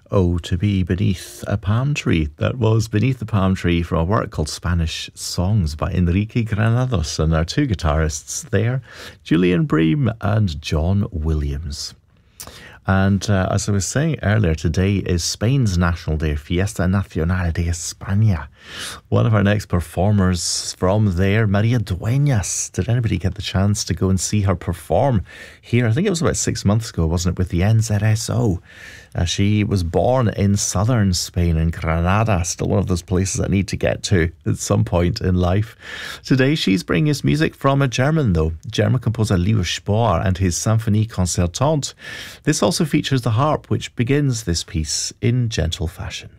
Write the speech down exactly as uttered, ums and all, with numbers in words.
Oh, to be beneath a palm tree. That was Beneath the Palm Tree from a work called Spanish Songs by Enrique Granados, and our two guitarists there, Julian Bream and John Williams. And uh, as I was saying earlier, today is Spain's National Day, Fiesta Nacional de España. One of our next performers from there, Maria Dueñas. Did anybody get the chance to go and see her perform here? I think it was about six months ago, wasn't it, with the N Z S O? Uh, she was born in southern Spain, in Granada, still one of those places I need to get to at some point in life. Today she's bringing us music from a German, though, German composer Leo Spohr and his Symphonie Concertante. This also features the harp, which begins this piece in gentle fashion.